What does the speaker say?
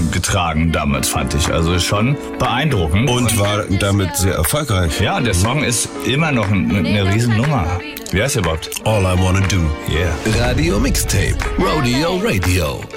getragen damals, fand ich. Also schon beeindruckend. Und war damit sehr erfolgreich. Ja, der Song ist immer noch eine Riesennummer. Wie heißt der überhaupt? All I Wanna Do. Yeah. Radio Mixtape. Rodeo Radio.